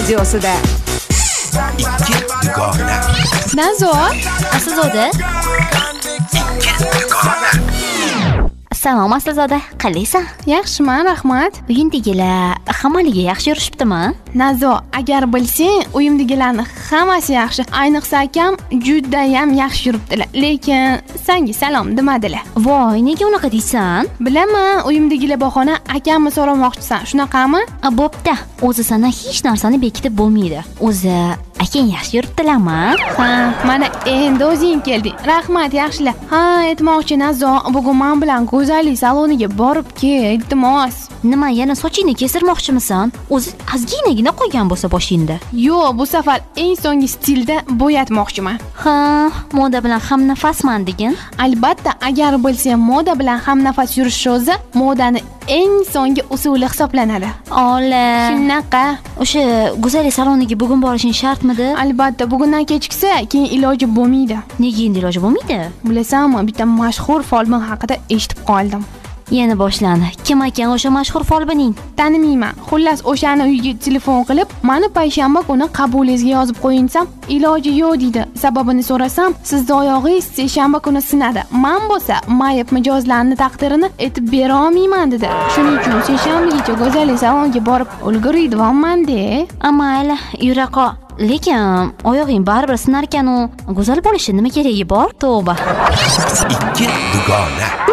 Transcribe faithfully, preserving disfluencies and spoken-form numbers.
radiosida. Ikki dugona. Nazo, Aslzoda. Ikki dugona. Salom Aslzoda, qalaysan? yaxshiman, rahmat. Uyindagilar hammaliga yaxshi yurishibdimi? Nazo, agar bilsang, uyimdagilarni hammasi yaxshi. Ayniqsa akam juda ham yaxshi yuribdilar. Lekin senga salom demadilar. Voy, nega unaqa deysan? Bilaman, uyimdagilar bahona akamni so'ramoqchisan. Shunaqami? A, bo'pti. O'zi sana hech narsani bekitib bo'lmaydi. O'zi akang yaxshi yuribdilarmi? Ha, mana endi o'zing kelding. Rahmat, yaxshilar. Ha, aytmoqchi Nazo, bugun men bilan go'zallik saloniga borib kel, iltimos. Nima, yana sochingni kesirmoqchimisan? O'zi ozginagina qo'ygan bo'lsa boshingda. Yo'q, bu safar eng so'nggi stilda bo'yatmoqchiman. Ha, moda bilan hamnafasman degin? Albatta, agar bilsang, moda bilan hamnafas yurish o'zi modani eng so'nggi usuli hisoblanadi. Ola. Shunaqa. O'sha go'zallik saloniga bugun borishing shartmidi? Albatta, bugundan kechiksa, keyin iloji bo'lmaydi. Nega endi iloji bo'lmaydi? Bilasanmi, bitta mashhur folbin haqida eshitib qoldim. Yana boshlandi. Kim ekan o'sha mashhur folbining? Tanimayman. Xullas, o'shani uyga telefon qilib, "Mani payshanba kuni qabulingizga yozib qo'yinsam, iloji yo'q" deydi. Sababini so'rasam, "Sizni oyog'ingiz seshanba kuni sinadi. Men bo'lsa, mayib mijozlarni taqdirini aytib bera olmayman" dedi. Shuning uchun seshanbagacha go'zallik saloniga borib ulguriydiganman-da. Amayli, yura qol. Lekin oyog'ing baribir sinar ekan-u. Go'zal bo'lishi nima keragi bor? Tavba. Ikki dugona.